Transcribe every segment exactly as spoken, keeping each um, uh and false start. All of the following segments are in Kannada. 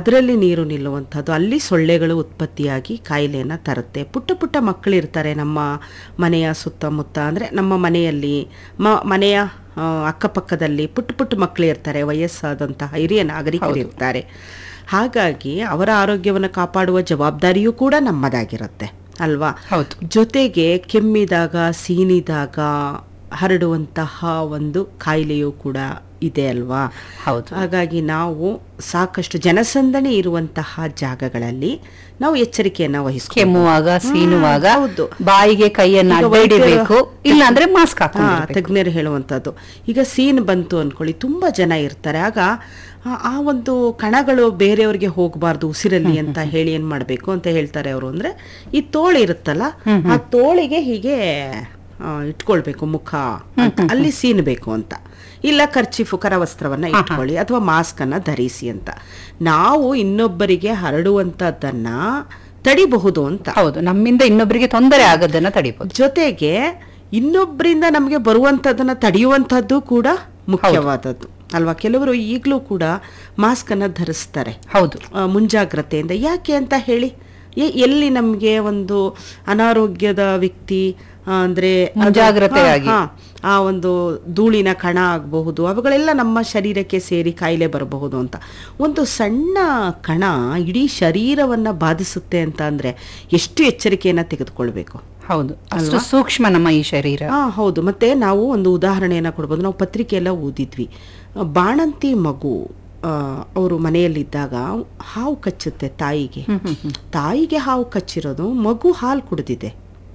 ಅದರಲ್ಲಿ ನೀರು ನಿಲ್ಲುವಂಥದ್ದು, ಅಲ್ಲಿ ಸೊಳ್ಳೆಗಳು ಉತ್ಪತ್ತಿಯಾಗಿ ಕಾಯಿಲೆಯನ್ನು ತರುತ್ತೆ. ಪುಟ್ಟ ಪುಟ್ಟ ಮಕ್ಕಳಿರ್ತಾರೆ ನಮ್ಮ ಮನೆಯ ಸುತ್ತಮುತ್ತ, ಅಂದರೆ ನಮ್ಮ ಮನೆಯಲ್ಲಿ ಮ ಮನೆಯ ಅಕ್ಕಪಕ್ಕದಲ್ಲಿ ಪುಟ್ಟ ಪುಟ್ಟ ಮಕ್ಕಳು ಇರ್ತಾರೆ, ವಯಸ್ಸಾದಂತಹ ಹಿರಿಯ ನಾಗರಿಕರು ಇರ್ತಾರೆ. ಹಾಗಾಗಿ ಅವರ ಆರೋಗ್ಯವನ್ನು ಕಾಪಾಡುವ ಜವಾಬ್ದಾರಿಯೂ ಕೂಡ ನಮ್ಮದಾಗಿರುತ್ತೆ ಅಲ್ವಾ. ಜೊತೆಗೆ ಕೆಮ್ಮಿದಾಗ ಸೀನಿದಾಗ ಹರಡುವಂತಹ ಒಂದು ಕಾಯಿಲೆಯೂ ಕೂಡ ಇದೆ ಅಲ್ವಾ. ಹೌದು. ಹಾಗಾಗಿ ನಾವು ಸಾಕಷ್ಟು ಜನಸಂದಣಿ ಇರುವಂತಹ ಜಾಗಗಳಲ್ಲಿ ನಾವು ಎಚ್ಚರಿಕೆಯನ್ನು ವಹಿಸ್ಬೇಕು. ಕೆಮ್ಮುವಾಗ ಸೀನುವಾಗ ಬಾಯಿಗೆ ಕೈಯನ್ನು ಅಡ್ಡಬೇಕು, ಇಲ್ಲ ಅಂದ್ರೆ ಮಾಸ್ಕ್ ಹಾಕಿ. ತಜ್ಞರು ಹೇಳುವಂಥದ್ದು, ಈಗ ಸೀನ್ ಬಂತು ಅನ್ಕೊಳ್ಳಿ, ತುಂಬಾ ಜನ ಇರ್ತಾರೆ, ಆಗ ಆ ಒಂದು ಕಣಗಳು ಬೇರೆಯವ್ರಿಗೆ ಹೋಗಬಾರ್ದು ಉಸಿರಲ್ಲಿ ಅಂತ ಹೇಳಿ ಏನ್ ಮಾಡ್ಬೇಕು ಅಂತ ಹೇಳ್ತಾರೆ ಅವರು. ಅಂದ್ರೆ ಈ ತೋಳು ಇರುತ್ತಲ್ಲ, ಆ ತೋಳಿಗೆ ಹೀಗೆ ಇಟ್ಕೊಳ್ಬೇಕು ಮುಖ ಅಂತ, ಅಲ್ಲಿ ಸೀನ್ಬೇಕು ಅಂತ. ಇಲ್ಲ ಕರ್ಚಿಫು ಕರವಸ್ತ್ರವನ್ನ ಇಟ್ಕೊಳ್ಳಿ ಅಥವಾ ಮಾಸ್ಕ್ ಅನ್ನ ಧರಿಸಿ ಅಂತ. ನಾವು ಇನ್ನೊಬ್ಬರಿಗೆ ಹರಡುವಂತದ್ದನ್ನ ತಡಿಬಹುದು ಅಂತ. ಹೌದು, ನಮ್ಮಿಂದ ಇನ್ನೊಬ್ಬರಿಗೆ ತೊಂದರೆ ಆಗೋದನ್ನ ತಡಿಬಹುದು. ಜೊತೆಗೆ ಇನ್ನೊಬ್ಬರಿಂದ ನಮಗೆ ಬರುವಂತದ್ದನ್ನ ತಡೆಯುವಂತದ್ದು ಕೂಡ ಮುಖ್ಯವಾದದ್ದು ಅಲ್ವಾ. ಕೆಲವರು ಈಗಲೂ ಕೂಡ ಮಾಸ್ಕ್ ಅನ್ನ ಧರಿಸ್ತಾರೆ. ಹೌದು, ಮುಂಜಾಗ್ರತೆಯಿಂದ. ಯಾಕೆ ಅಂತ ಹೇಳಿ, ಎಲ್ಲಿ ನಮಗೆ ಒಂದು ಅನಾರೋಗ್ಯದ ವ್ಯಕ್ತಿ ಅಂದ್ರೆ ಮುಂಜಾಗ್ರತೆಯಾಗಿ ಆ ಒಂದು ಧೂಳಿನ ಕಣ ಆಗಬಹುದು, ಅವುಗಳೆಲ್ಲ ನಮ್ಮ ಶರೀರಕ್ಕೆ ಸೇರಿ ಕಾಯಿಲೆ ಬರಬಹುದು ಅಂತ. ಒಂದು ಸಣ್ಣ ಕಣ ಇಡೀ ಶರೀರವನ್ನ ಬಾಧಿಸುತ್ತೆ ಅಂತ ಅಂದ್ರೆ ಎಷ್ಟು ಎಚ್ಚರಿಕೆಯನ್ನ ತೆಗೆದುಕೊಳ್ಬೇಕು. ಹೌದು, ಅಷ್ಟು ಸೂಕ್ಷ್ಮ ನಮ್ಮ ಈ ಶರೀರ. ಹಾ ಹೌದು. ಮತ್ತೆ ನಾವು ಒಂದು ಉದಾಹರಣೆಯನ್ನ ಕೊಡ್ಬೋದು. ನಾವು ಪತ್ರಿಕೆಯೆಲ್ಲ ಓದಿದ್ವಿ, ಬಾಣಂತಿ ಮಗು ಅವರು ಮನೆಯಲ್ಲಿದ್ದಾಗ ಹಾವು ಕಚ್ಚುತ್ತೆ ತಾಯಿಗೆ. ತಾಯಿಗೆ ಹಾವು ಕಚ್ಚಿರೋದು, ಮಗು ಹಾಲು ಕುಡಿದಿದೆ,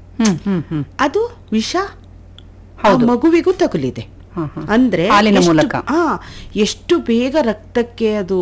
ಅದು ವಿಷ ಮಗುವಿಗೂ ತಗುಲಿದೆ. ಅಂದ್ರೆ ಹಾ ಎಷ್ಟು ಬೇಗ ರಕ್ತಕ್ಕೆ ಅದು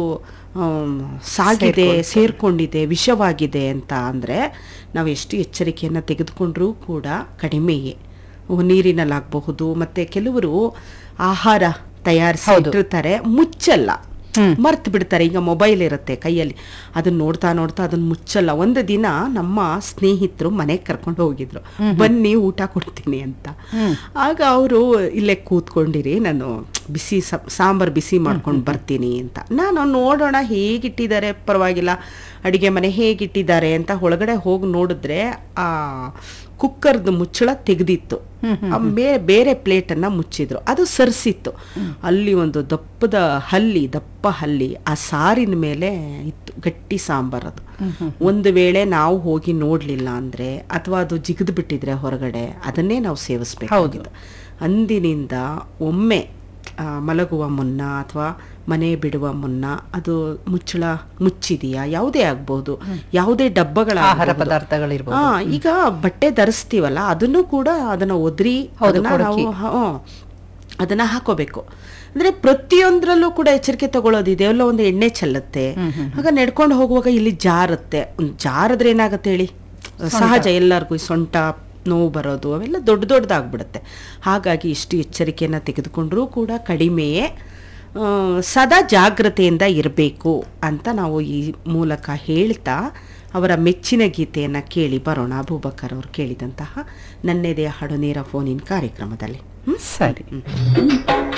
ಸಾಗಿದೆ, ಸೇರ್ಕೊಂಡಿದೆ, ವಿಷವಾಗಿದೆ ಅಂತ ಅಂದ್ರೆ ನಾವು ಎಷ್ಟು ಎಚ್ಚರಿಕೆಯನ್ನ ತೆಗೆದುಕೊಂಡ್ರೂ ಕೂಡ ಕಡಿಮೆಯೇ. ನೀರಿನಲ್ಲಾಗಬಹುದು. ಮತ್ತೆ ಕೆಲವರು ಆಹಾರ ತಯಾರಿಸಿ ಇಟ್ಟಿರ್ತಾರೆ, ಮುಚ್ಚಲ್ಲ, ಮರ್ತು ಬಿಡ್ತಾರೆ. ಈಗ ಮೊಬೈಲ್ ಇರುತ್ತೆ ಕೈಯಲ್ಲಿ, ಅದನ್ನ ನೋಡ್ತಾ ನೋಡ್ತಾ ಅದನ್ನ ಮುಚ್ಚಲ್ಲ. ಒಂದು ದಿನ ನಮ್ಮ ಸ್ನೇಹಿತರು ಮನೆಗೆ ಕರ್ಕೊಂಡು ಹೋಗಿದ್ರು, ಬನ್ನಿ ಊಟ ಕೊಡ್ತೀನಿ ಅಂತ. ಆಗ ಅವರು ಇಲ್ಲೇ ಕೂತ್ಕೊಂಡಿರಿ, ನಾನು ಬಿಸಿ ಸಾಂಬಾರ್ ಬಿಸಿ ಮಾಡ್ಕೊಂಡು ಬರ್ತೀನಿ ಅಂತ. ನಾನು ನೋಡೋಣ ಹೇಗಿಟ್ಟಿದ್ದಾರೆ, ಪರವಾಗಿಲ್ಲ ಅಡಿಗೆ ಮನೆ ಹೇಗಿಟ್ಟಿದ್ದಾರೆ ಅಂತ ಒಳಗಡೆ ಹೋಗಿ ನೋಡಿದ್ರೆ ಆ ಕುಕ್ಕರ್ದು ಮುಚ್ಚಳ ತೆಗೆದಿತ್ತು, ಬೇರೆ ಪ್ಲೇಟ್ ಅನ್ನ ಮುಚ್ಚಿದ್ರು, ಅದು ಸರಿಸಿತ್ತು. ಅಲ್ಲಿ ಒಂದು ದಪ್ಪದ ಹಲ್ಲಿ, ದಪ್ಪ ಹಲ್ಲಿ ಆ ಸಾರಿನ ಮೇಲೆ ಇತ್ತು, ಗಟ್ಟಿ ಸಾಂಬಾರ್ ಅದು. ಒಂದು ವೇಳೆ ನಾವು ಹೋಗಿ ನೋಡ್ಲಿಲ್ಲ ಅಂದ್ರೆ ಅಥವಾ ಅದು ಜಿಗಿದು ಬಿಟ್ಟಿದ್ರೆ ಹೊರಗಡೆ, ಅದನ್ನೇ ನಾವು ಸೇವಿಸ್ಬೇಕಾಗಿತ್ತು. ಅಂದಿನಿಂದ ಒಮ್ಮೆ ಮಲಗುವ ಮುನ್ನ ಅಥವಾ ಮನೆ ಬಿಡುವ ಮುನ್ನ ಅದು ಮುಚ್ಚಳ ಮುಚ್ಚಿದೆಯಾ, ಯಾವುದೇ ಆಗ್ಬಹುದು, ಯಾವುದೇ ಡಬ್ಬಗಳ ಆಹಾರ ಪದಾರ್ಥಗಳಿರ್ಬೋದು. ಈಗ ಬಟ್ಟೆ ಧರಿಸ್ತೀವಲ್ಲ, ಅದನ್ನು ಕೂಡ ಅದನ್ನ ಒದ್ರಿ ಅದನ್ನ ನಾವು ಅದನ್ನ ಹಾಕೋಬೇಕು. ಅಂದ್ರೆ ಪ್ರತಿಯೊಂದ್ರಲ್ಲೂ ಕೂಡ ಎಚ್ಚರಿಕೆ ತಗೊಳ್ಳೋದಿದೆ. ಎಲ್ಲ ಒಂದು ಎಣ್ಣೆ ಚೆಲ್ಲುತ್ತೆ, ಆಗ ನಡ್ಕೊಂಡು ಹೋಗುವಾಗ ಇಲ್ಲಿ ಜಾರುತ್ತೆ. ಜಾರದ್ರೆ ಏನಾಗತ್ತೆ ಹೇಳಿ, ಸಹಜ ಎಲ್ಲರಿಗೂ ಸೊಂಟ ನೋವು ಬರೋದು ಅವೆಲ್ಲ ದೊಡ್ಡ ದೊಡ್ಡದಾಗ್ಬಿಡುತ್ತೆ. ಹಾಗಾಗಿ ಇಷ್ಟು ಎಚ್ಚರಿಕೆಯನ್ನು ತೆಗೆದುಕೊಂಡ್ರೂ ಕೂಡ ಕಡಿಮೆಯೇ. ಸದಾ ಜಾಗ್ರತೆಯಿಂದ ಇರಬೇಕು ಅಂತ ನಾವು ಈ ಮೂಲಕ ಹೇಳ್ತಾ ಅವರ ಮೆಚ್ಚಿನ ಗೀತೆಯನ್ನು ಕೇಳಿ ಬರೋಣ. ಅಬೂಬಕರ್ ಅವರು ಕೇಳಿದಂತಹ ನನ್ನೆದೆಯ ಹಾಡು ನೇರ ಫೋನ್ ಇನ್ ಕಾರ್ಯಕ್ರಮದಲ್ಲಿ. ಸರಿ.